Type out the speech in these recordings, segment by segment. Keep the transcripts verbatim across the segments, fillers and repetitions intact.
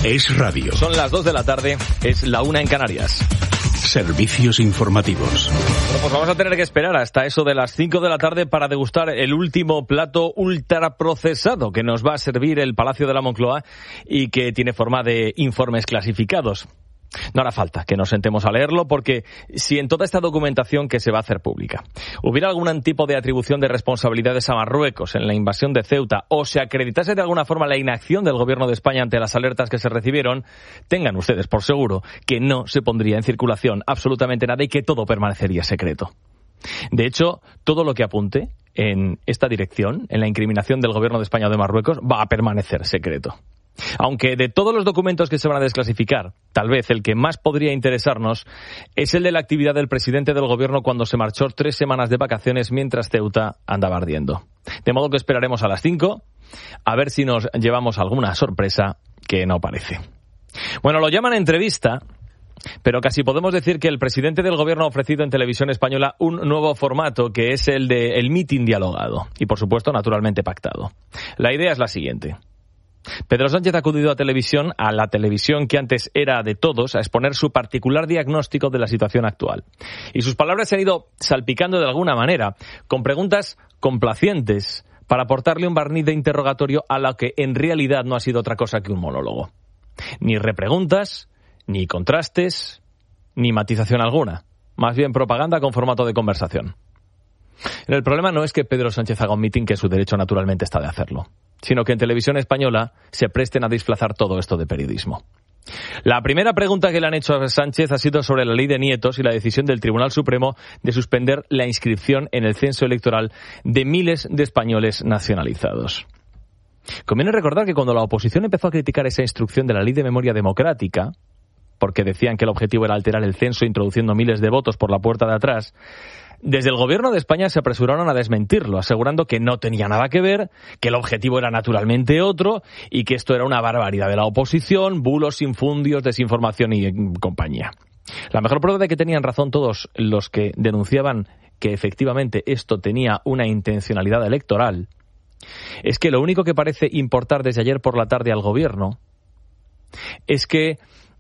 Es radio. Son las dos de la tarde, es la una en Canarias. Servicios informativos. Bueno, pues vamos a tener que esperar hasta eso de las cinco de la tarde para degustar el último plato ultraprocesado que nos va a servir el Palacio de la Moncloa y que tiene forma de informes clasificados. No hará falta que nos sentemos a leerlo porque si en toda esta documentación que se va a hacer pública hubiera algún tipo de atribución de responsabilidades a Marruecos en la invasión de Ceuta o se acreditase de alguna forma la inacción del gobierno de España ante las alertas que se recibieron, tengan ustedes por seguro que no se pondría en circulación absolutamente nada y que todo permanecería secreto. De hecho, todo lo que apunte en esta dirección, en la incriminación del gobierno de España o de Marruecos, va a permanecer secreto. Aunque de todos los documentos que se van a desclasificar, tal vez el que más podría interesarnos es el de la actividad del presidente del gobierno cuando se marchó tres semanas de vacaciones mientras Ceuta andaba ardiendo. De modo que esperaremos a las cinco a ver si nos llevamos alguna sorpresa que no parece. Bueno, lo llaman entrevista, pero casi podemos decir que el presidente del gobierno ha ofrecido en Televisión Española un nuevo formato que es el de el mitin dialogado y, por supuesto, naturalmente pactado. La idea es la siguiente. Pedro Sánchez ha acudido a televisión, a la televisión que antes era de todos, a exponer su particular diagnóstico de la situación actual. Y sus palabras se han ido salpicando de alguna manera, con preguntas complacientes, para aportarle un barniz de interrogatorio a lo que en realidad no ha sido otra cosa que un monólogo. Ni repreguntas, ni contrastes, ni matización alguna. Más bien propaganda con formato de conversación. El problema no es que Pedro Sánchez haga un mitin, que su derecho naturalmente está de hacerlo, sino que en Televisión Española se presten a disfrazar todo esto de periodismo. La primera pregunta que le han hecho a Sánchez ha sido sobre la ley de nietos y la decisión del Tribunal Supremo de suspender la inscripción en el censo electoral de miles de españoles nacionalizados. Conviene recordar que cuando la oposición empezó a criticar esa instrucción de la ley de memoria democrática, porque decían que el objetivo era alterar el censo introduciendo miles de votos por la puerta de atrás, desde el gobierno de España se apresuraron a desmentirlo, asegurando que no tenía nada que ver, que el objetivo era naturalmente otro y que esto era una barbaridad de la oposición, bulos, infundios, desinformación y compañía. La mejor prueba de que tenían razón todos los que denunciaban que efectivamente esto tenía una intencionalidad electoral es que lo único que parece importar desde ayer por la tarde al gobierno es que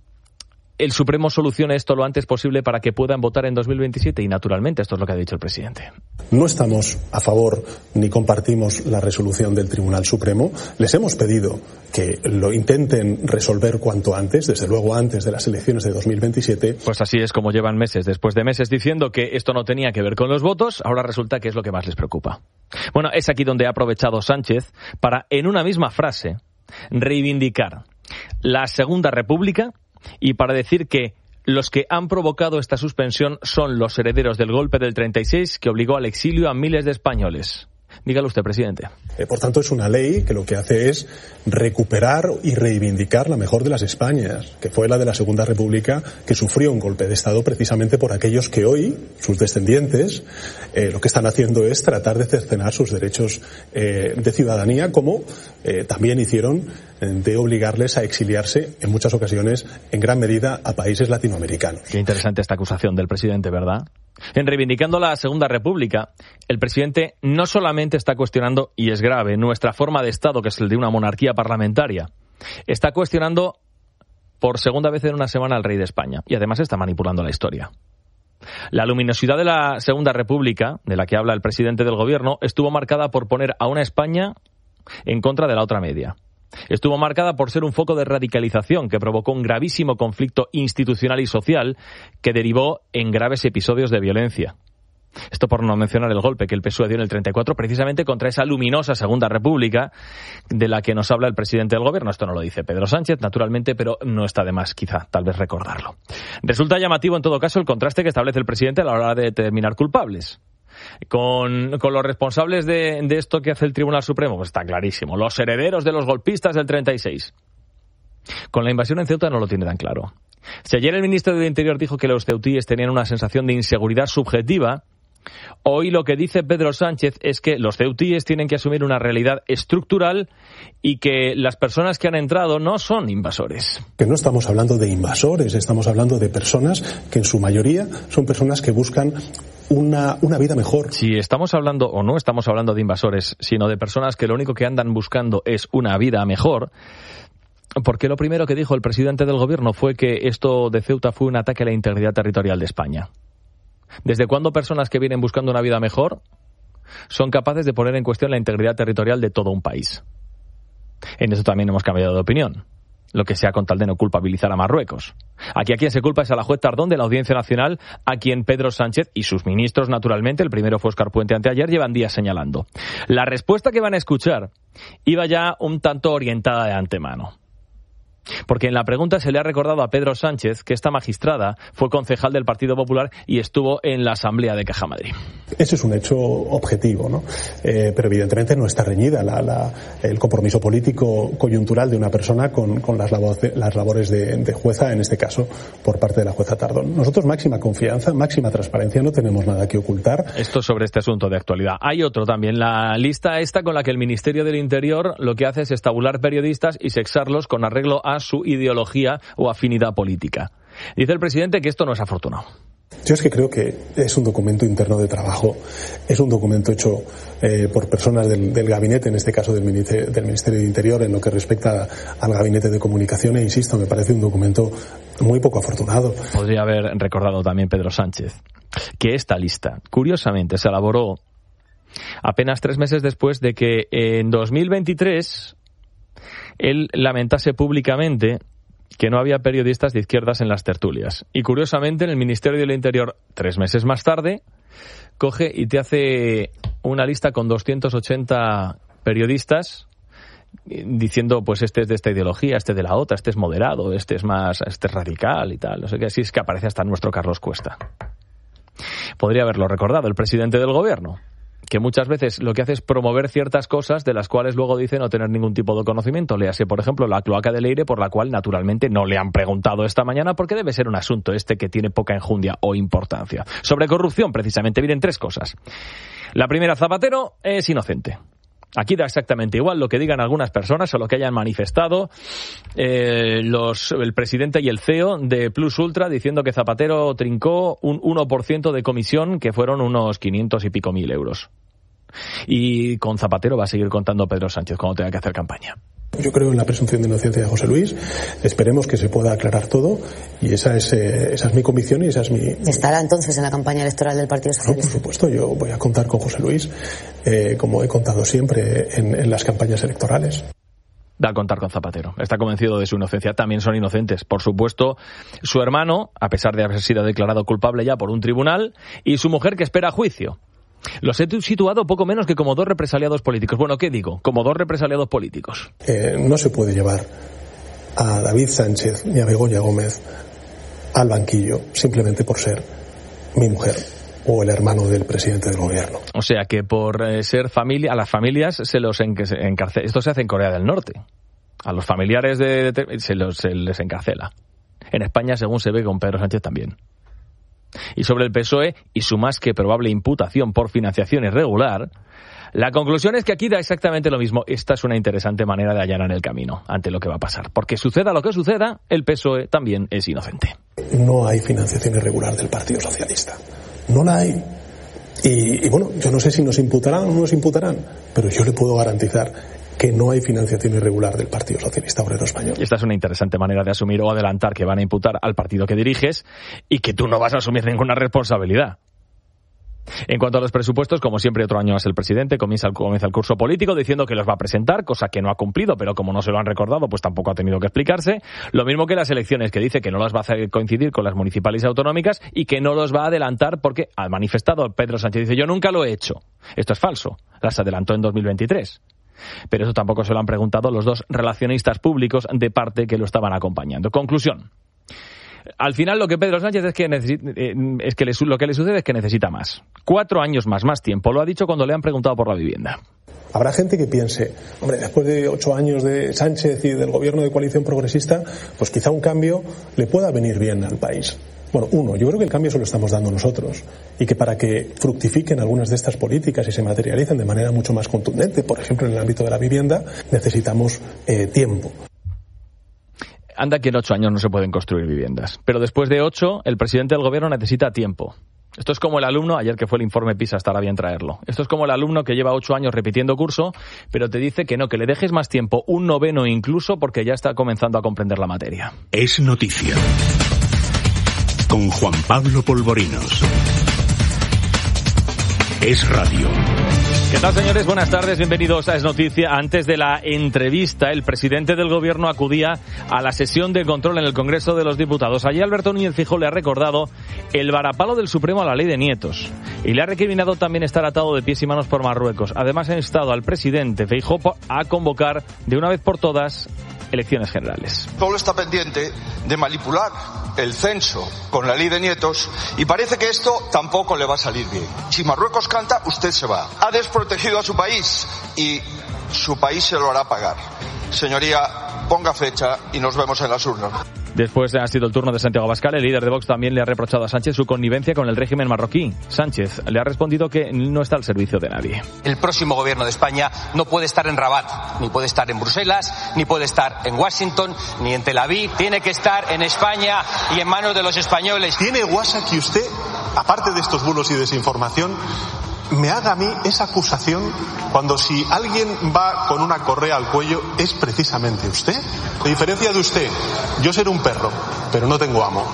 el Supremo solucione esto lo antes posible para que puedan votar en dos mil veintisiete y, naturalmente, esto es lo que ha dicho el presidente. No estamos a favor ni compartimos la resolución del Tribunal Supremo. Les hemos pedido que lo intenten resolver cuanto antes, desde luego antes de las elecciones de dos mil veintisiete. Pues así es como llevan meses, después de meses diciendo que esto no tenía que ver con los votos, ahora resulta que es lo que más les preocupa. Bueno, es aquí donde ha aprovechado Sánchez para, en una misma frase, reivindicar la Segunda República y para decir que los que han provocado esta suspensión son los herederos del golpe del treinta y seis que obligó al exilio a miles de españoles. Dígalo usted, presidente. Eh, por tanto, es una ley que lo que hace es recuperar y reivindicar la mejor de las Españas, que fue la de la Segunda República, que sufrió un golpe de Estado precisamente por aquellos que hoy, sus descendientes, eh, lo que están haciendo es tratar de cercenar sus derechos eh, de ciudadanía, como eh, también hicieron eh, de obligarles a exiliarse, en muchas ocasiones, en gran medida, a países latinoamericanos. Qué interesante esta acusación del presidente, ¿verdad? En reivindicando la Segunda República, el presidente no solamente está cuestionando, y es grave, nuestra forma de Estado, que es el de una monarquía parlamentaria, está cuestionando por segunda vez en una semana al rey de España, y además está manipulando la historia. La luminosidad de la Segunda República, de la que habla el presidente del gobierno, estuvo marcada por poner a una España en contra de la otra media. Estuvo marcada por ser un foco de radicalización que provocó un gravísimo conflicto institucional y social que derivó en graves episodios de violencia. Esto por no mencionar el golpe que el P S O E dio en el treinta y cuatro precisamente contra esa luminosa Segunda República de la que nos habla el presidente del gobierno. Esto no lo dice Pedro Sánchez, naturalmente, pero no está de más quizá tal vez recordarlo. Resulta llamativo en todo caso el contraste que establece el presidente a la hora de determinar culpables. Con, con los responsables de, de esto que hace el Tribunal Supremo, pues está clarísimo, los herederos de los golpistas del treinta y seis. Con la invasión en Ceuta no lo tiene tan claro. Si ayer el ministro de Interior dijo que los ceutíes tenían una sensación de inseguridad subjetiva, hoy lo que dice Pedro Sánchez es que los ceutíes tienen que asumir una realidad estructural y que las personas que han entrado no son invasores. Que no estamos hablando de invasores, estamos hablando de personas que en su mayoría son personas que buscan una, una vida mejor. Si estamos hablando o no estamos hablando de invasores, sino de personas que lo único que andan buscando es una vida mejor, Porque lo primero que dijo el presidente del gobierno fue que esto de Ceuta fue un ataque a la integridad territorial de España. ¿Desde cuándo personas que vienen buscando una vida mejor son capaces de poner en cuestión la integridad territorial de todo un país? En eso también hemos cambiado de opinión. Lo que sea con tal de no culpabilizar a Marruecos. Aquí a quien se culpa es a la juez Tardón de la Audiencia Nacional, a quien Pedro Sánchez y sus ministros, naturalmente, el primero fue Óscar Puente anteayer, llevan días señalando. La respuesta que van a escuchar iba ya un tanto orientada de antemano. Porque en la pregunta se le ha recordado a Pedro Sánchez que esta magistrada fue concejal del Partido Popular y estuvo en la Asamblea de Caja Madrid. Ese es un hecho objetivo, ¿no? Eh, pero evidentemente no está reñida la, la, el compromiso político coyuntural de una persona con, con las, labores, las labores de, de jueza, en este caso por parte de la jueza Tardón. Nosotros máxima confianza, máxima transparencia, no tenemos nada que ocultar. Esto sobre este asunto de actualidad. Hay otro también, la lista esta con la que el Ministerio del Interior lo que hace es estabular periodistas y sexarlos con arreglo a su ideología o afinidad política. Dice el presidente que esto no es afortunado. Yo es que creo que es un documento interno de trabajo, es un documento hecho eh, por personas del, del gabinete, en este caso del Ministerio, del Ministerio de Interior, en lo que respecta al gabinete de comunicación, e insisto, me parece un documento muy poco afortunado. Podría haber recordado también Pedro Sánchez que esta lista, curiosamente, se elaboró apenas tres meses después de que en dos mil veintitrés él lamentase públicamente que no había periodistas de izquierdas en las tertulias. Y curiosamente, en el Ministerio del Interior, tres meses más tarde, coge y te hace una lista con doscientos ochenta periodistas diciendo, pues este es de esta ideología, este de la otra, este es moderado, este es más, este es radical y tal. No sé qué, así es que aparece hasta nuestro Carlos Cuesta. Podría haberlo recordado el presidente del gobierno, que muchas veces lo que hace es promover ciertas cosas de las cuales luego dice no tener ningún tipo de conocimiento. Léase, por ejemplo, la cloaca de Leire, por la cual naturalmente no le han preguntado esta mañana porque debe ser un asunto este que tiene poca enjundia o importancia. Sobre corrupción, precisamente, miren tres cosas. La primera, Zapatero es inocente. Aquí da exactamente igual lo que digan algunas personas o lo que hayan manifestado eh, los, el presidente y el C E O de Plus Ultra diciendo que Zapatero trincó un uno por ciento de comisión, que fueron unos quinientos y pico mil euros. Y con Zapatero va a seguir contando Pedro Sánchez cuando tenga que hacer campaña. Yo creo en la presunción de inocencia de José Luis. Esperemos que se pueda aclarar todo y esa es, eh, esa es mi convicción y esa es mi... ¿Estará entonces en la campaña electoral del Partido Socialista? No, por supuesto, yo voy a contar con José Luis eh, como he contado siempre en, en las campañas electorales. Da a contar con Zapatero. Está convencido de su inocencia. También son inocentes. Por supuesto, su hermano, a pesar de haber sido declarado culpable ya por un tribunal, y su mujer, que espera juicio. Los he situado poco menos que como dos represaliados políticos. Bueno, ¿qué digo? Como dos represaliados políticos. Eh, no se puede llevar a David Sánchez ni a Begoña Gómez al banquillo simplemente por ser mi mujer o el hermano del presidente del gobierno. O sea que por eh, ser familia, a las familias se los encarcela. Esto se hace en Corea del Norte. A los familiares de, de, se, los, se les encarcela. En España, según se ve, con Pedro Sánchez también. Y sobre el P S O E y su más que probable imputación por financiación irregular, la conclusión es que aquí da exactamente lo mismo. Esta es una interesante manera de allanar el camino ante lo que va a pasar. Porque suceda lo que suceda, el P S O E también es inocente. No hay financiación irregular del Partido Socialista. No la hay. Y, y bueno, yo no sé si nos imputarán o no nos imputarán, pero yo le puedo garantizar que no hay financiación irregular del Partido Socialista Obrero Español. Esta es una interesante manera de asumir o adelantar que van a imputar al partido que diriges y que tú no vas a asumir ninguna responsabilidad. En cuanto a los presupuestos, como siempre, otro año más el presidente comienza el, comienza el curso político diciendo que los va a presentar, cosa que no ha cumplido, pero como no se lo han recordado, pues tampoco ha tenido que explicarse. Lo mismo que las elecciones, que dice que no las va a hacer coincidir con las municipales y autonómicas y que no los va a adelantar porque ha manifestado Pedro Sánchez. Dice, yo nunca lo he hecho. Esto es falso. Las adelantó en dos mil veintitrés. Pero eso tampoco se lo han preguntado los dos relacionistas públicos de parte que lo estaban acompañando. Conclusión. Al final lo que Pedro Sánchez es que, necesita, eh, es que le, lo que le sucede es que necesita más. Cuatro años más, más tiempo. Lo ha dicho cuando le han preguntado por la vivienda. Habrá gente que piense, hombre, después de ocho años de Sánchez y del gobierno de coalición progresista, pues quizá un cambio le pueda venir bien al país. Bueno, uno, yo creo que el cambio se lo estamos dando nosotros y que para que fructifiquen algunas de estas políticas y se materialicen de manera mucho más contundente, por ejemplo en el ámbito de la vivienda, necesitamos eh, tiempo. Anda que en ocho años no se pueden construir viviendas, pero después de ocho el presidente del gobierno necesita tiempo. Esto es como el alumno, ayer que fue el informe PISA, estará bien traerlo. Esto es como el alumno que lleva ocho años repitiendo curso, pero te dice que no, que le dejes más tiempo, un noveno incluso, porque ya está comenzando a comprender la materia. Es noticia. Con Juan Pablo Polvorinos. Es radio. ¿Qué tal, señores? Buenas tardes, bienvenidos a Es Noticia. Antes de la entrevista, el presidente del Gobierno acudía a la sesión de control en el Congreso de los Diputados. Allí Alberto Núñez Feijóo le ha recordado el varapalo del Supremo a la ley de nietos y le ha recriminado también estar atado de pies y manos por Marruecos. Además, ha instado al presidente Feijóo a convocar de una vez por todas elecciones generales. Solo está pendiente de manipular el censo con la ley de nietos y parece que esto tampoco le va a salir bien. Si Marruecos canta, usted se va. Ha desprotegido a su país y su país se lo hará pagar. Señoría, ponga fecha y nos vemos en las urnas. Después ha sido el turno de Santiago Abascal. El líder de Vox también le ha reprochado a Sánchez su connivencia con el régimen marroquí. Sánchez le ha respondido que no está al servicio de nadie. El próximo gobierno de España no puede estar en Rabat, ni puede estar en Bruselas, ni puede estar en Washington, ni en Tel Aviv. Tiene que estar en España y en manos de los españoles. ¿Tiene guasa que usted, aparte de estos bulos y desinformación, me haga a mí esa acusación cuando si alguien va con una correa al cuello es precisamente usted? A diferencia de usted, yo seré un perro, pero no tengo amo.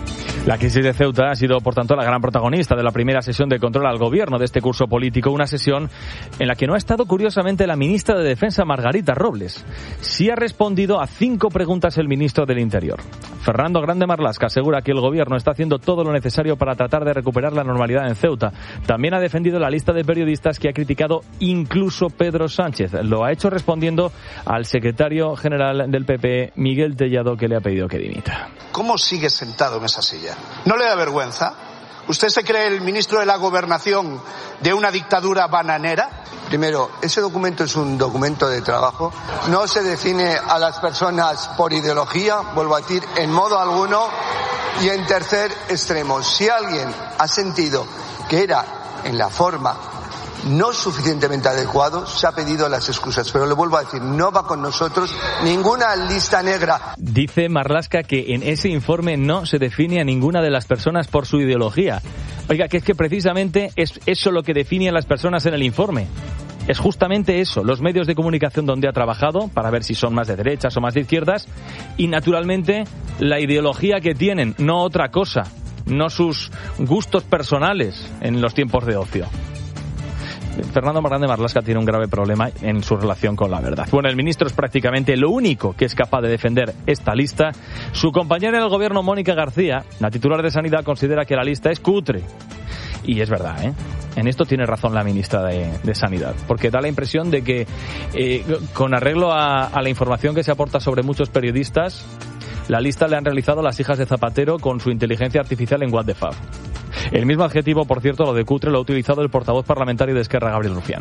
La crisis de Ceuta ha sido, por tanto, la gran protagonista de la primera sesión de control al gobierno de este curso político, una sesión en la que no ha estado, curiosamente, la ministra de Defensa, Margarita Robles. Sí ha respondido a cinco preguntas el ministro del Interior. Fernando Grande Marlaska asegura que el gobierno está haciendo todo lo necesario para tratar de recuperar la normalidad en Ceuta. También ha defendido la lista de periodistas que ha criticado incluso Pedro Sánchez. Lo ha hecho respondiendo al secretario general del P P, Miguel Tellado, que le ha pedido que dimita. ¿Cómo sigue sentado en esa silla? ¿No le da vergüenza? ¿Usted se cree el ministro de la Gobernación de una dictadura bananera? Primero, ese documento es un documento de trabajo. No se define a las personas por ideología, vuelvo a decir, en modo alguno. Y en tercer extremo, si alguien ha sentido que era en la forma no suficientemente adecuado, se ha pedido las excusas. Pero le vuelvo a decir, no va con nosotros ninguna lista negra. Dice Marlaska que en ese informe no se define a ninguna de las personas por su ideología. Oiga, que es que precisamente es eso lo que define a las personas en el informe. Es justamente eso, los medios de comunicación donde ha trabajado, para ver si son más de derechas o más de izquierdas, y naturalmente la ideología que tienen, no otra cosa, no sus gustos personales en los tiempos de ocio. Fernando Grande Marlaska tiene un grave problema en su relación con la verdad. Bueno, el ministro es prácticamente lo único que es capaz de defender esta lista. Su compañera en el gobierno, Mónica García, la titular de Sanidad, considera que la lista es cutre. Y es verdad, ¿eh? En esto tiene razón la ministra de, de Sanidad, porque da la impresión de que, eh, con arreglo a, a la información que se aporta sobre muchos periodistas, la lista le han realizado las hijas de Zapatero con su inteligencia artificial en WhatsApp. El mismo adjetivo, por cierto, lo de cutre, lo ha utilizado el portavoz parlamentario de Esquerra, Gabriel Rufián.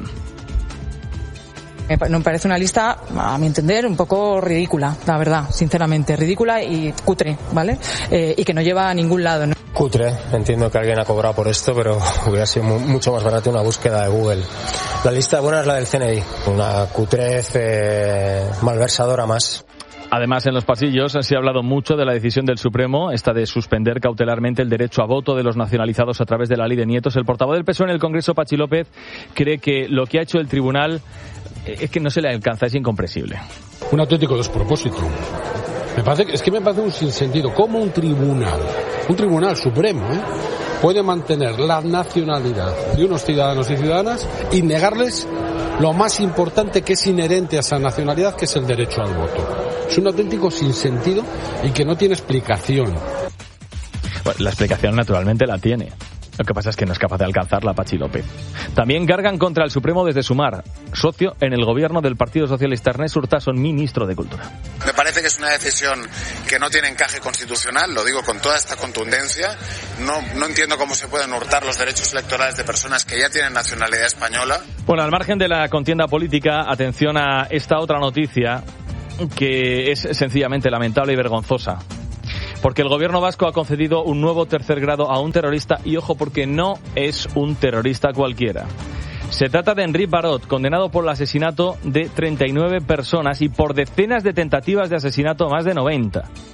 Me parece una lista, a mi entender, un poco ridícula, la verdad, sinceramente. Ridícula y cutre, ¿vale? Eh, y que no lleva a ningún lado, ¿no? Cutre, entiendo que alguien ha cobrado por esto, pero hubiera sido mu- mucho más barato una búsqueda de Google. La lista buena es la del C N I, una cutrez eh, malversadora más. Además, en los pasillos se ha hablado mucho de la decisión del Supremo, esta de suspender cautelarmente el derecho a voto de los nacionalizados a través de la ley de nietos. El portavoz del P S O E en el Congreso, Pachi López, cree que lo que ha hecho el tribunal es que no se le alcanza, es incomprensible. Un auténtico despropósito. Me parece que, es que me parece un sinsentido. ¿Cómo un tribunal, un tribunal supremo, ¿eh? puede mantener la nacionalidad de unos ciudadanos y ciudadanas y negarles lo más importante que es inherente a esa nacionalidad, que es el derecho al voto? Es un auténtico sinsentido y que no tiene explicación. Bueno, la explicación naturalmente la tiene. Lo que pasa es que no es capaz de alcanzarla Pachi López. También cargan contra el Supremo desde Sumar, socio en el gobierno del Partido Socialista. Ernest Urtasun, ministro de Cultura. Me parece que es una decisión que no tiene encaje constitucional, lo digo con toda esta contundencia. No, no entiendo cómo se pueden hurtar los derechos electorales de personas que ya tienen nacionalidad española. Bueno, al margen de la contienda política, atención a esta otra noticia que es sencillamente lamentable y vergonzosa. Porque el gobierno vasco ha concedido un nuevo tercer grado a un terrorista, y ojo, porque no es un terrorista cualquiera. Se trata de Enric Barot, condenado por el asesinato de treinta y nueve personas y por decenas de tentativas de asesinato, más de noventa.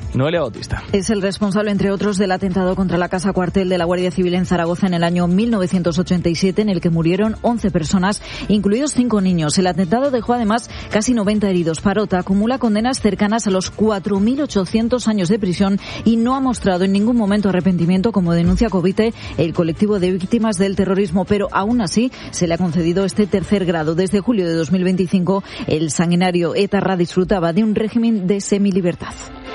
Noelia Bautista. Es el responsable, entre otros, del atentado contra la casa cuartel de la Guardia Civil en Zaragoza en el año mil novecientos ochenta y siete, en el que murieron once personas, incluidos cinco niños. El atentado dejó además casi noventa heridos. Parota acumula condenas cercanas a los cuatro mil ochocientos años de prisión y no ha mostrado en ningún momento arrepentimiento, como denuncia Covite, el colectivo de víctimas del terrorismo, pero aún así se le ha concedido este tercer grado. Desde julio de dos mil veinticinco, el sanguinario etarra disfrutaba de un régimen de semilibertad.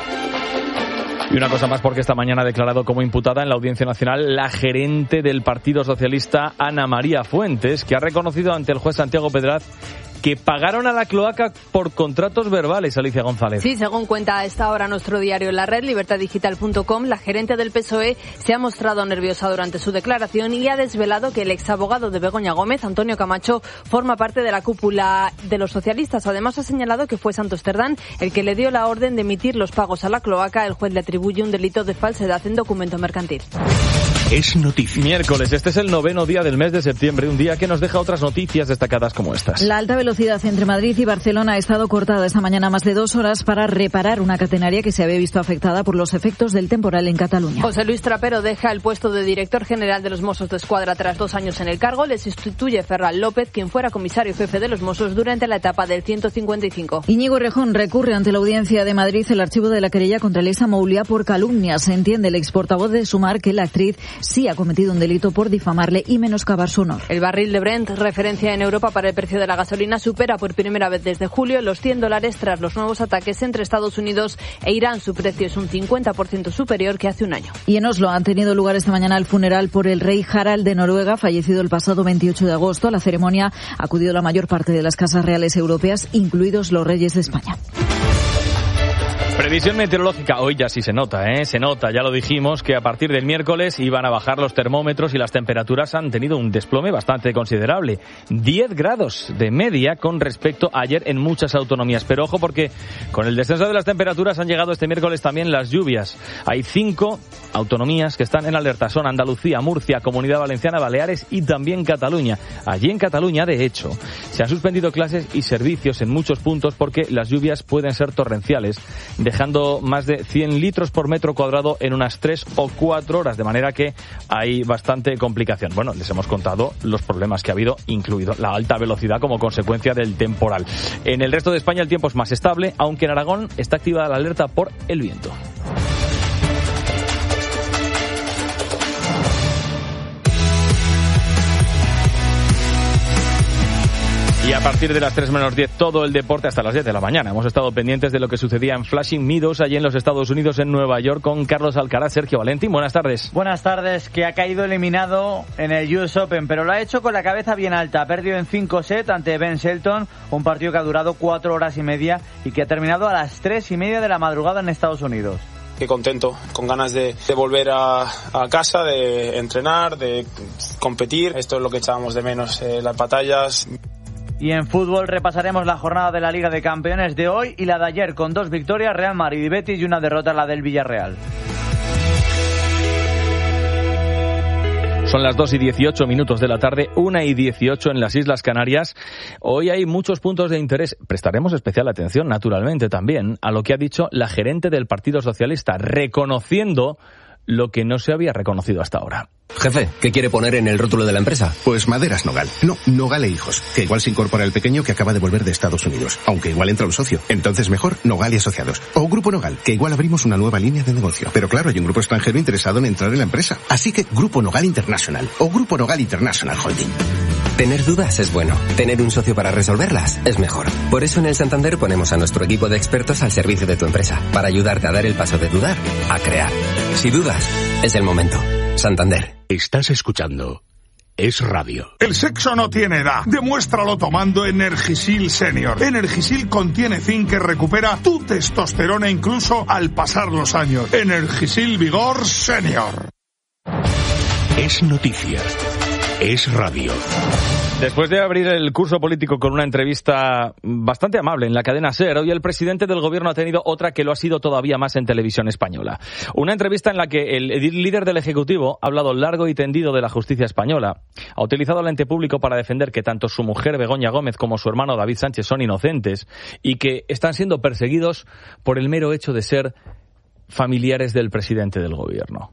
Y una cosa más, porque esta mañana ha declarado como imputada en la Audiencia Nacional la gerente del Partido Socialista, Ana María Fuentes, que ha reconocido ante el juez Santiago Pedraz que pagaron a la cloaca por contratos verbales. Alicia González. Sí, según cuenta a esta hora nuestro diario La Red, libertad digital punto com, la gerente del P S O E se ha mostrado nerviosa durante su declaración y ha desvelado que el exabogado de Begoña Gómez, Antonio Camacho, forma parte de la cúpula de los socialistas. Además, ha señalado que fue Santos Cerdán el que le dio la orden de emitir los pagos a la cloaca. El juez le atribuye un delito de falsedad en documento mercantil. Es noticia. Miércoles, este es el noveno día del mes de septiembre, un día que nos deja otras noticias destacadas como estas. La alta velocidad entre Madrid y Barcelona ha estado cortada esta mañana más de dos horas para reparar una catenaria que se había visto afectada por los efectos del temporal en Cataluña. José Luis Trapero deja el puesto de director general de los Mossos de Escuadra tras dos años en el cargo. Le sustituye Ferran López, quien fuera comisario jefe de los Mossos durante la etapa del ciento cincuenta y cinco. Íñigo Errejón recurre ante la Audiencia de Madrid el archivo de la querella contra Elisa Moulia por calumnia. Se entiende el exportavoz de Sumar que la actriz sí ha cometido un delito por difamarle y menoscabar su honor. El barril de Brent, referencia en Europa para el precio de la gasolina, supera por primera vez desde julio los cien dólares tras los nuevos ataques entre Estados Unidos e Irán. Su precio es un cincuenta por ciento superior que hace un año. Y en Oslo han tenido lugar esta mañana el funeral por el rey Harald de Noruega, fallecido el pasado veintiocho de agosto. A la ceremonia ha acudido la mayor parte de las casas reales europeas, incluidos los reyes de España. Previsión meteorológica, hoy ya sí se nota, ¿eh? Se nota, ya lo dijimos, que a partir del miércoles iban a bajar los termómetros y las temperaturas han tenido un desplome bastante considerable. diez grados de media con respecto a ayer en muchas autonomías. Pero ojo, porque con el descenso de las temperaturas han llegado este miércoles también las lluvias. Hay cinco autonomías que están en alerta. Son Andalucía, Murcia, Comunidad Valenciana, Baleares y también Cataluña. Allí en Cataluña, de hecho, se han suspendido clases y servicios en muchos puntos porque las lluvias pueden ser torrenciales, dejando más de cien litros por metro cuadrado en unas tres o cuatro horas, de manera que hay bastante complicación. Bueno, les hemos contado los problemas que ha habido, incluido la alta velocidad como consecuencia del temporal. En el resto de España el tiempo es más estable, aunque en Aragón está activada la alerta por el viento. Y a partir de las tres menos diez, todo el deporte hasta las diez de la mañana. Hemos estado pendientes de lo que sucedía en Flushing Meadows, allí en los Estados Unidos, en Nueva York, con Carlos Alcaraz. Sergio Valentín, buenas tardes. Buenas tardes, que ha caído eliminado en el U S Open, pero lo ha hecho con la cabeza bien alta. Ha perdido en cinco sets ante Ben Shelton, un partido que ha durado cuatro horas y media y que ha terminado a las tres y media de la madrugada en Estados Unidos. Qué contento, con ganas de, de volver a, a casa, de entrenar, de competir. Esto es lo que echábamos de menos, eh, las batallas. Y en fútbol repasaremos la jornada de la Liga de Campeones de hoy y la de ayer, con dos victorias, Real Madrid y Betis, y una derrota, la del Villarreal. Son las dos y dieciocho minutos de la tarde, una y dieciocho en las Islas Canarias. Hoy hay muchos puntos de interés. Prestaremos especial atención, naturalmente, también a lo que ha dicho la gerente del Partido Socialista, reconociendo lo que no se había reconocido hasta ahora. Jefe, ¿qué quiere poner en el rótulo de la empresa? Pues Maderas Nogal. No, Nogal e Hijos. Que igual se incorpora el pequeño que acaba de volver de Estados Unidos. Aunque igual entra un socio. Entonces mejor Nogal y Asociados. O Grupo Nogal, que igual abrimos una nueva línea de negocio. Pero claro, hay un grupo extranjero interesado en entrar en la empresa. Así que Grupo Nogal International. O Grupo Nogal International Holding. Tener dudas es bueno. Tener un socio para resolverlas es mejor. Por eso en el Santander ponemos a nuestro equipo de expertos al servicio de tu empresa. Para ayudarte a dar el paso de dudar a crear. Si dudas, es el momento. Santander. Estás escuchando Es Radio. El sexo no tiene edad. Demuéstralo tomando Energisil Senior. Energisil contiene zinc que recupera tu testosterona incluso al pasar los años. Energisil Vigor Senior. Es noticia. Es Radio. Después de abrir el curso político con una entrevista bastante amable en la cadena SER, hoy el presidente del gobierno ha tenido otra que lo ha sido todavía más en televisión española. Una entrevista en la que el líder del Ejecutivo ha hablado largo y tendido de la justicia española. Ha utilizado el ente público para defender que tanto su mujer Begoña Gómez como su hermano David Sánchez son inocentes y que están siendo perseguidos por el mero hecho de ser familiares del presidente del gobierno.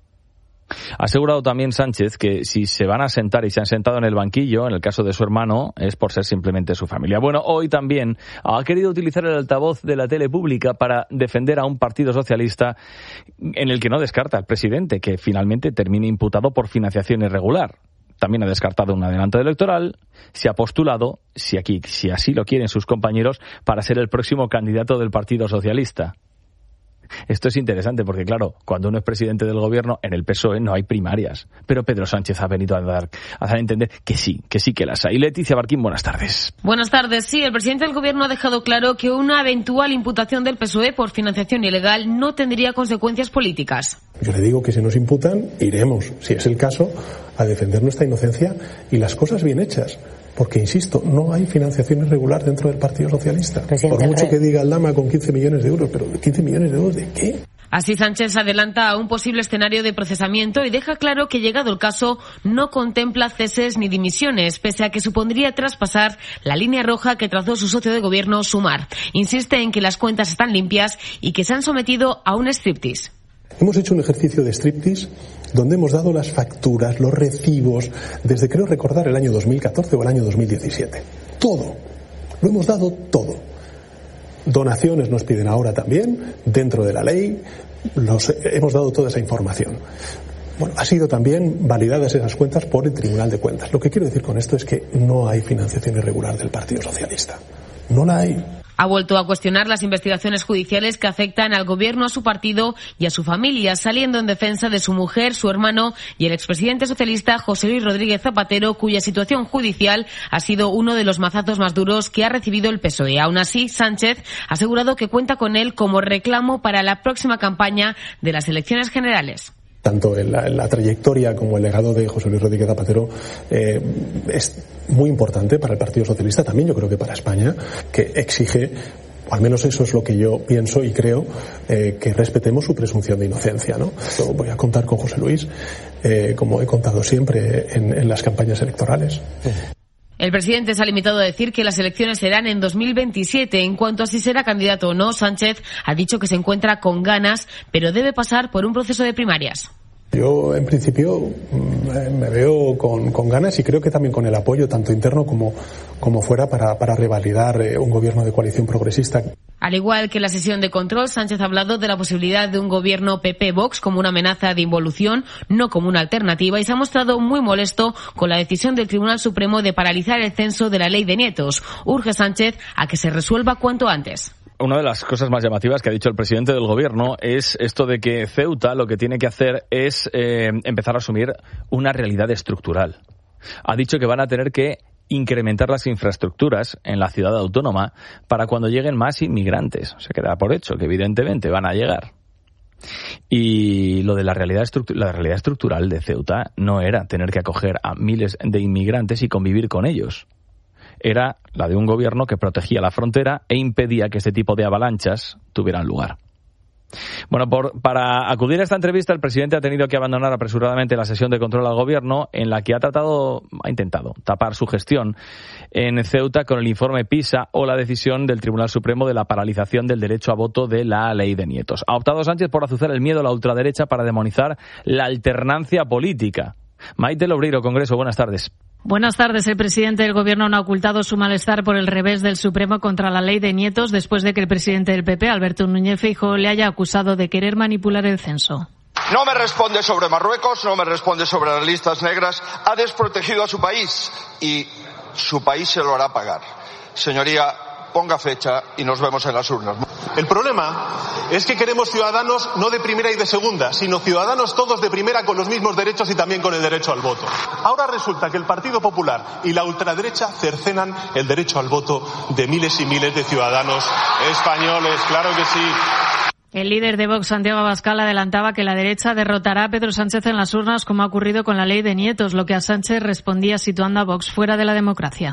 Ha asegurado también Sánchez que si se van a sentar y se han sentado en el banquillo, en el caso de su hermano, es por ser simplemente su familia. Bueno, hoy también ha querido utilizar el altavoz de la tele pública para defender a un partido socialista en el que no descarta al presidente, que finalmente termine imputado por financiación irregular. También ha descartado un adelanto electoral, se ha postulado, si aquí, si así lo quieren sus compañeros, para ser el próximo candidato del Partido Socialista. Esto es interesante porque, claro, cuando uno es presidente del gobierno, en el P S O E no hay primarias. Pero Pedro Sánchez ha venido a dar, a dar a entender que sí, que sí que las hay. Leticia Barquín, buenas tardes. Buenas tardes. Sí, el presidente del gobierno ha dejado claro que una eventual imputación del P S O E por financiación ilegal no tendría consecuencias políticas. Yo le digo que si nos imputan, iremos, si es el caso, a defender nuestra inocencia y las cosas bien hechas. Porque, insisto, no hay financiación irregular dentro del Partido Socialista. Presidente, por mucho que diga Aldama con quince millones de euros, pero ¿quince millones de euros de qué? Así Sánchez adelanta a un posible escenario de procesamiento y deja claro que, llegado el caso, no contempla ceses ni dimisiones, pese a que supondría traspasar la línea roja que trazó su socio de gobierno, Sumar. Insiste en que las cuentas están limpias y que se han sometido a un striptease. Hemos hecho un ejercicio de striptease donde hemos dado las facturas, los recibos, desde creo recordar el año dos mil catorce o el año dos mil diecisiete. Todo. Lo hemos dado todo. Donaciones nos piden ahora también, dentro de la ley, los, hemos dado toda esa información. Bueno, ha sido también validadas esas cuentas por el Tribunal de Cuentas. Lo que quiero decir con esto es que no hay financiación irregular del Partido Socialista. No la hay. Ha vuelto a cuestionar las investigaciones judiciales que afectan al gobierno, a su partido y a su familia, saliendo en defensa de su mujer, su hermano y el expresidente socialista José Luis Rodríguez Zapatero, cuya situación judicial ha sido uno de los mazazos más duros que ha recibido el P S O E. Aún así, Sánchez ha asegurado que cuenta con él como reclamo para la próxima campaña de las elecciones generales. Tanto en la, en la trayectoria como el legado de José Luis Rodríguez Zapatero eh, es muy importante para el Partido Socialista, también yo creo que para España, que exige, o al menos eso es lo que yo pienso y creo, eh, que respetemos su presunción de inocencia, ¿no? Yo voy a contar con José Luis, eh, como he contado siempre en, en las campañas electorales. El presidente se ha limitado a decir que las elecciones serán en dos mil veintisiete. En cuanto a si será candidato o no, Sánchez ha dicho que se encuentra con ganas, pero debe pasar por un proceso de primarias. Yo, en principio, me veo con, con ganas y creo que también con el apoyo, tanto interno como, como fuera, para, para revalidar un gobierno de coalición progresista. Al igual que en la sesión de control, Sánchez ha hablado de la posibilidad de un gobierno P P-Vox como una amenaza de involución, no como una alternativa, y se ha mostrado muy molesto con la decisión del Tribunal Supremo de paralizar el censo de la ley de nietos. Urge Sánchez a que se resuelva cuanto antes. Una de las cosas más llamativas que ha dicho el presidente del gobierno es esto de que Ceuta lo que tiene que hacer es eh, empezar a asumir una realidad estructural. Ha dicho que van a tener que incrementar las infraestructuras en la ciudad autónoma para cuando lleguen más inmigrantes. Se queda por hecho que evidentemente van a llegar. Y lo de la realidad, estructu- la realidad estructural de Ceuta no era tener que acoger a miles de inmigrantes y convivir con ellos. Era la de un gobierno que protegía la frontera e impedía que este tipo de avalanchas tuvieran lugar. Bueno, por, para acudir a esta entrevista, el presidente ha tenido que abandonar apresuradamente la sesión de control al gobierno, en la que ha tratado, ha intentado tapar su gestión en Ceuta con el informe PISA o la decisión del Tribunal Supremo de la paralización del derecho a voto de la ley de nietos. Ha optado Sánchez por azuzar el miedo a la ultraderecha para demonizar la alternancia política. Maite Lobreiro, Congreso, buenas tardes. Buenas tardes. El presidente del Gobierno no ha ocultado su malestar por el revés del Supremo contra la ley de nietos después de que el presidente del P P, Alberto Núñez Feijóo, le haya acusado de querer manipular el censo. No me responde sobre Marruecos, no me responde sobre las listas negras. Ha desprotegido a su país y su país se lo hará pagar. Señoría, ponga fecha y nos vemos en las urnas. El problema es que queremos ciudadanos no de primera y de segunda, sino ciudadanos todos de primera con los mismos derechos y también con el derecho al voto. Ahora resulta que el Partido Popular y la ultraderecha cercenan el derecho al voto de miles y miles de ciudadanos españoles. Claro que sí. El líder de Vox, Santiago Abascal, adelantaba que la derecha derrotará a Pedro Sánchez en las urnas, como ha ocurrido con la ley de nietos, lo que a Sánchez respondía situando a Vox fuera de la democracia.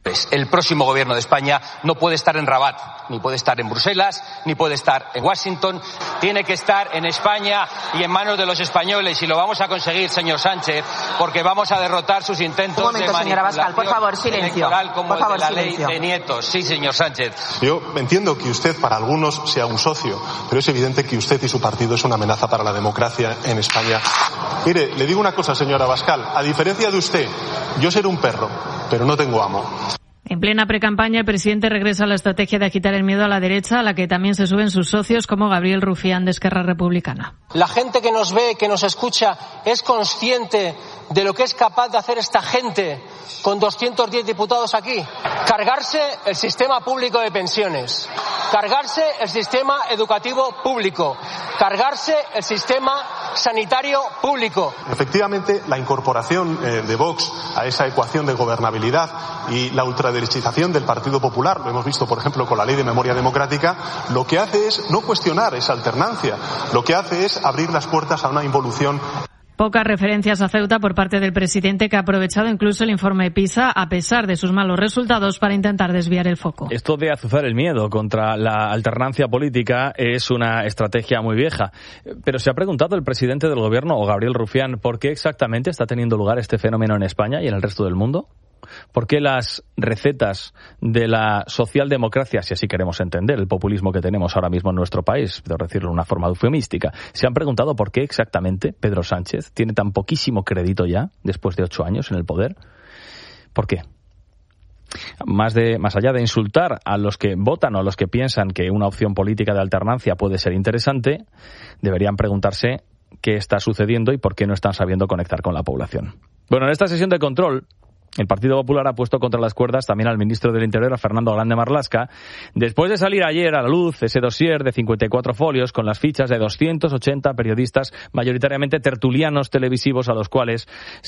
El próximo gobierno de España no puede estar en Rabat, ni puede estar en Bruselas, ni puede estar en Washington. Tiene que estar en España y en manos de los españoles. Y lo vamos a conseguir, señor Sánchez, porque vamos a derrotar sus intentos Un momento, de señora manipulación Abascal, por favor, silencio. electoral como Por el favor, de la silencio. ley de nietos. Sí, señor Sánchez. Yo entiendo que usted para algunos sea un socio, pero es evidente que usted y su partido es una amenaza para la democracia en España. Mire, le digo una cosa, señora Abascal. A diferencia de usted, yo seré un perro, pero no tengo amo. En plena precampaña, el presidente regresa a la estrategia de agitar el miedo a la derecha, a la que también se suben sus socios, como Gabriel Rufián, de Esquerra Republicana. La gente que nos ve, que nos escucha, es consciente de lo que es capaz de hacer esta gente con doscientos diez diputados aquí. Cargarse el sistema público de pensiones, cargarse el sistema educativo público, cargarse el sistema sanitario público. Efectivamente, la incorporación eh, de Vox a esa ecuación de gobernabilidad y la ultraderechización del Partido Popular, lo hemos visto, por ejemplo, con la Ley de Memoria Democrática, lo que hace es no cuestionar esa alternancia, lo que hace es abrir las puertas a una involución. Pocas referencias a Ceuta por parte del presidente, que ha aprovechado incluso el informe PISA, a pesar de sus malos resultados, para intentar desviar el foco. Esto de azuzar el miedo contra la alternancia política es una estrategia muy vieja. Pero se ha preguntado el presidente del gobierno, o Gabriel Rufián, ¿por qué exactamente está teniendo lugar este fenómeno en España y en el resto del mundo? ¿Por qué las recetas de la socialdemocracia, si así queremos entender el populismo que tenemos ahora mismo en nuestro país, por decirlo de una forma eufemística, se han preguntado por qué exactamente Pedro Sánchez tiene tan poquísimo crédito ya, después de ocho años en el poder? ¿Por qué? Más, de, más allá de insultar a los que votan o a los que piensan que una opción política de alternancia puede ser interesante, deberían preguntarse qué está sucediendo y por qué no están sabiendo conectar con la población. Bueno, en esta sesión de control, el Partido Popular ha puesto contra las cuerdas también al ministro del Interior, a Fernando Grande Marlaska, después de salir ayer a la luz ese dossier de cincuenta y cuatro folios con las fichas de doscientos ochenta periodistas, mayoritariamente tertulianos televisivos, a los cuales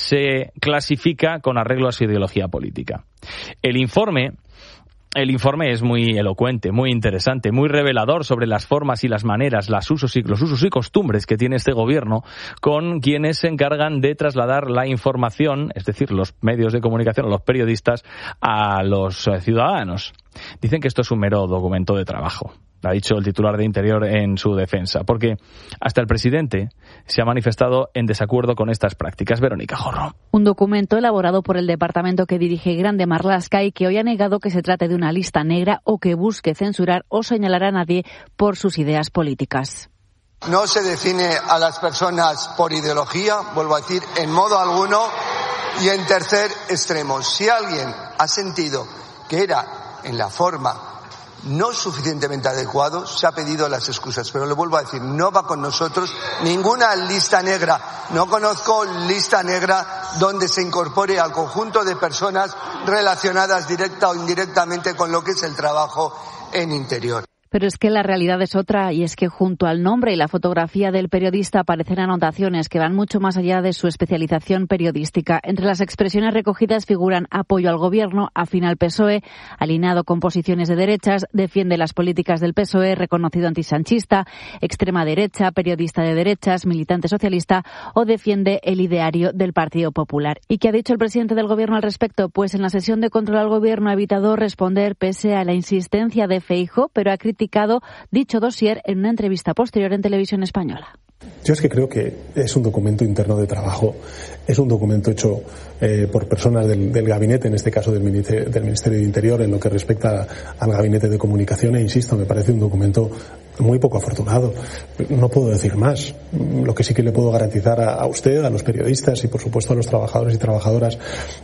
se clasifica con arreglo a su ideología política. El informe... El informe es muy elocuente, muy interesante, muy revelador sobre las formas y las maneras, las usos y, los usos y costumbres que tiene este gobierno con quienes se encargan de trasladar la información, es decir, los medios de comunicación, los periodistas, a los ciudadanos. Dicen que esto es un mero documento de trabajo. Ha dicho el titular de Interior en su defensa, porque hasta el presidente se ha manifestado en desacuerdo con estas prácticas. Verónica Jorro. Un documento elaborado por el departamento que dirige Grande Marlaska y que hoy ha negado que se trate de una lista negra o que busque censurar o señalar a nadie por sus ideas políticas. No se define a las personas por ideología, vuelvo a decir, en modo alguno. Y en tercer extremo, si alguien ha sentido que era en la forma no suficientemente adecuado, se ha pedido las excusas, pero le vuelvo a decir, no va con nosotros ninguna lista negra. No conozco lista negra donde se incorpore al conjunto de personas relacionadas directa o indirectamente con lo que es el trabajo en Interior. Pero es que la realidad es otra, y es que junto al nombre y la fotografía del periodista aparecen anotaciones que van mucho más allá de su especialización periodística. Entre las expresiones recogidas figuran apoyo al gobierno, afín al P S O E, alineado con posiciones de derechas, defiende las políticas del P S O E, reconocido antisanchista, extrema derecha, periodista de derechas, militante socialista, o defiende el ideario del Partido Popular. ¿Y qué ha dicho el presidente del gobierno al respecto? Pues en la sesión de control al gobierno ha evitado responder pese a la insistencia de Feijóo, pero ha criticado dicho dossier en una entrevista posterior en Televisión Española. Yo es que creo que es un documento interno de trabajo, es un documento hecho eh, por personas del, del gabinete, en este caso del Ministerio, del Ministerio de Interior, en lo que respecta al gabinete de comunicación, e insisto, me parece un documento muy poco afortunado. No puedo decir más. Lo que sí que le puedo garantizar a, a usted, a los periodistas y por supuesto a los trabajadores y trabajadoras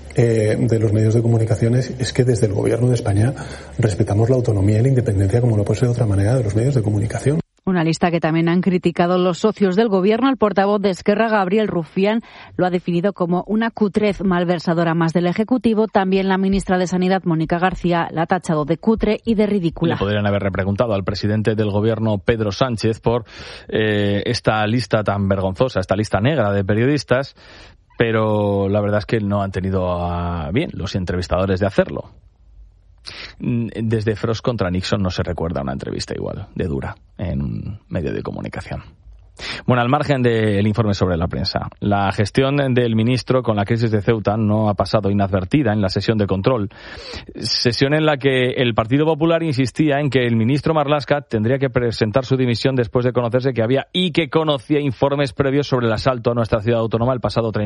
eh, de los medios de comunicación es, es que desde el Gobierno de España respetamos la autonomía y la independencia, como no puede ser de otra manera, de los medios de comunicación. Una lista que también han criticado los socios del gobierno. El portavoz de Esquerra, Gabriel Rufián, lo ha definido como una cutrez malversadora más del Ejecutivo. También la ministra de Sanidad, Mónica García, la ha tachado de cutre y de ridícula. Le podrían haber repreguntado al presidente del gobierno, Pedro Sánchez, por eh, esta lista tan vergonzosa, esta lista negra de periodistas, pero la verdad es que no han tenido a bien los entrevistadores de hacerlo. Desde Frost contra Nixon no se recuerda una entrevista igual, de dura, en un medio de comunicación. Bueno, al margen del informe sobre la prensa, la gestión del ministro con la crisis de Ceuta no ha pasado inadvertida en la sesión de control. Sesión en la que el Partido Popular insistía en que el ministro Marlaska tendría que presentar su dimisión después de conocerse que había y que conocía informes previos sobre el asalto a nuestra ciudad autónoma el pasado treinta